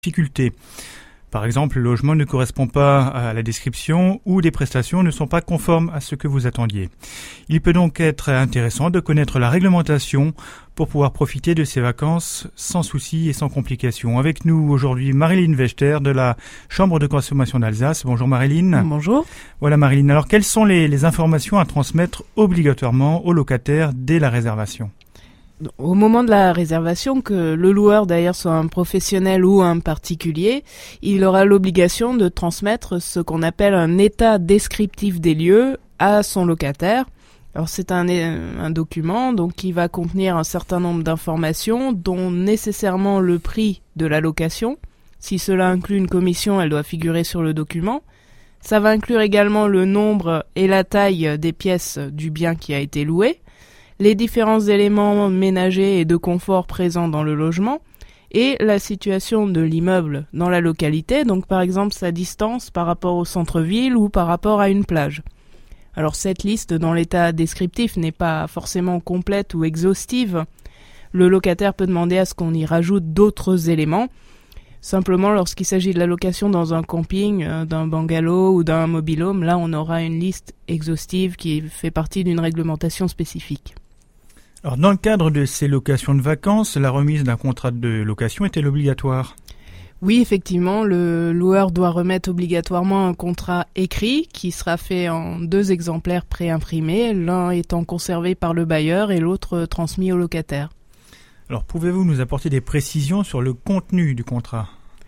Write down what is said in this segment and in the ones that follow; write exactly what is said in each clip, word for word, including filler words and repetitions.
difficultés. Par exemple, le logement ne correspond pas à la description ou les prestations ne sont pas conformes à ce que vous attendiez. Il peut donc être intéressant de connaître la réglementation pour pouvoir profiter de ces vacances sans soucis et sans complications. Avec nous aujourd'hui Marilyn Wechter de la Chambre de consommation d'Alsace. Bonjour Marilyn. Bonjour. Voilà Marilyn. Alors quelles sont les, les informations à transmettre obligatoirement aux locataires dès la réservation ? Au moment de la réservation, que le loueur d'ailleurs soit un professionnel ou un particulier, il aura l'obligation de transmettre ce qu'on appelle un état descriptif des lieux à son locataire. Alors c'est un, un document donc qui va contenir un certain nombre d'informations, dont nécessairement le prix de la location. Si cela inclut une commission, elle doit figurer sur le document. Ça va inclure également le nombre et la taille des pièces du bien qui a été loué, les différents éléments ménagers et de confort présents dans le logement, et la situation de l'immeuble dans la localité, donc par exemple sa distance par rapport au centre-ville ou par rapport à une plage. Alors cette liste dans l'état descriptif n'est pas forcément complète ou exhaustive. Le locataire peut demander à ce qu'on y rajoute d'autres éléments. Simplement lorsqu'il s'agit de la location dans un camping, euh, d'un bungalow ou d'un mobil-home, là on aura une liste exhaustive qui fait partie d'une réglementation spécifique. Alors, dans le cadre de ces locations de vacances, la remise d'un contrat de location est-elle obligatoire ? Oui, effectivement, le loueur doit remettre obligatoirement un contrat écrit qui sera fait en deux exemplaires préimprimés, l'un étant conservé par le bailleur et l'autre transmis au locataire. Alors, pouvez-vous nous apporter des précisions sur le contenu du contrat ?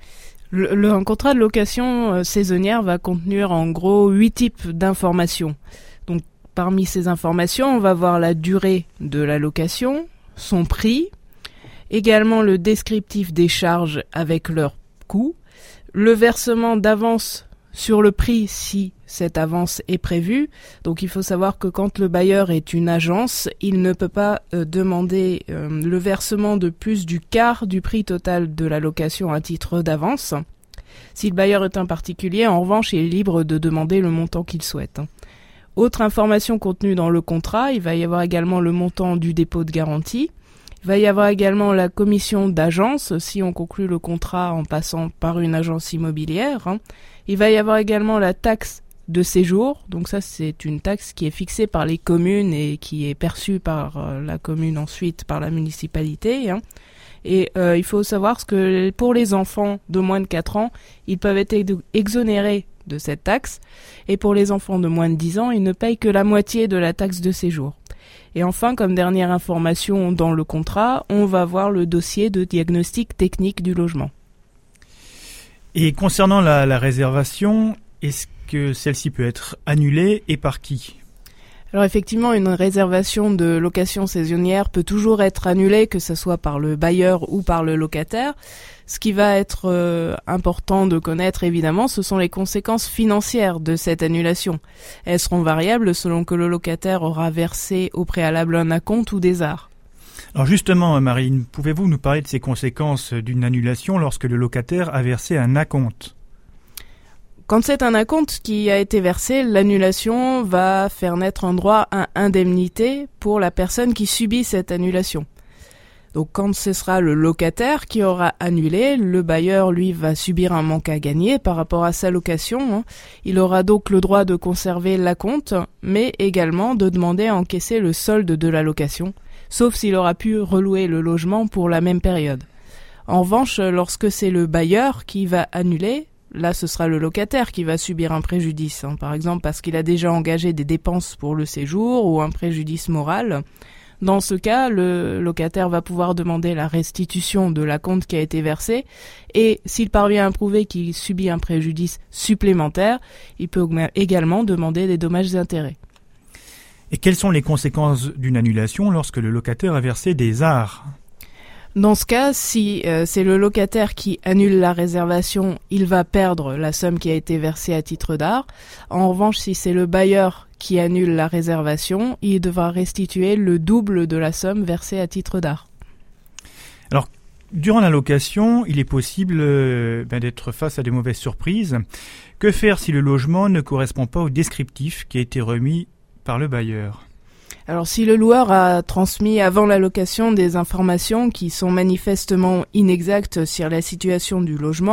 Le, le, un contrat de location euh, saisonnière va contenir en gros huit types d'informations. Donc, parmi ces informations, on va voir la durée de la location, son prix, également le descriptif des charges avec leur coût, le versement d'avance sur le prix si cette avance est prévue. Donc il faut savoir que quand le bailleur est une agence, il ne peut pas euh, demander euh, le versement de plus du quart du prix total de la location à titre d'avance. Si le bailleur est un particulier, en revanche, il est libre de demander le montant qu'il souhaite. Autre information contenue dans le contrat, il va y avoir également le montant du dépôt de garantie. Il va y avoir également la commission d'agence, si on conclut le contrat en passant par une agence immobilière. Hein. Il va y avoir également la taxe de séjour. Donc ça, c'est une taxe qui est fixée par les communes et qui est perçue par euh, la commune ensuite, par la municipalité. Hein. Et euh, il faut savoir que pour les enfants de moins de quatre ans, ils peuvent être exonérés de cette taxe, et pour les enfants de moins de dix ans, ils ne payent que la moitié de la taxe de séjour. Et enfin, comme dernière information dans le contrat, on va voir le dossier de diagnostic technique du logement. Et concernant la, la réservation, est-ce que celle-ci peut être annulée et par qui ? Alors effectivement, une réservation de location saisonnière peut toujours être annulée, que ce soit par le bailleur ou par le locataire. Ce qui va être euh, important de connaître, évidemment, ce sont les conséquences financières de cette annulation. Elles seront variables selon que le locataire aura versé au préalable un acompte ou des arts. Alors justement, Marine, pouvez-vous nous parler de ces conséquences d'une annulation lorsque le locataire a versé un acompte ? Quand c'est un acompte qui a été versé, l'annulation va faire naître un droit à indemnité pour la personne qui subit cette annulation. Donc quand ce sera le locataire qui aura annulé, le bailleur, lui, va subir un manque à gagner par rapport à sa location. Hein. Il aura donc le droit de conserver l'acompte, mais également de demander à encaisser le solde de la location, sauf s'il aura pu relouer le logement pour la même période. En revanche, lorsque c'est le bailleur qui va annuler, là, ce sera le locataire qui va subir un préjudice, hein, par exemple parce qu'il a déjà engagé des dépenses pour le séjour ou un préjudice moral. Dans ce cas, le locataire va pouvoir demander la restitution de l'acompte qui a été versé et s'il parvient à prouver qu'il subit un préjudice supplémentaire, il peut également demander des dommages et intérêts. Et quelles sont les conséquences d'une annulation lorsque le locataire a versé des arts ? Dans ce cas, si euh, c'est le locataire qui annule la réservation, il va perdre la somme qui a été versée à titre d'art. En revanche, si c'est le bailleur qui annule la réservation, il devra restituer le double de la somme versée à titre d'art. Alors, durant la location, il est possible euh, ben, d'être face à des mauvaises surprises. Que faire si le logement ne correspond pas au descriptif qui a été remis par le bailleur ? Alors si le loueur a transmis avant la location des informations qui sont manifestement inexactes sur la situation du logement,